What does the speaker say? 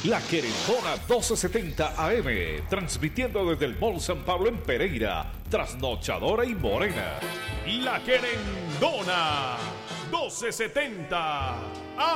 La Querendona 1270 AM, transmitiendo desde el Mall San Pablo en Pereira, Trasnochadora y Morena. La Querendona 1270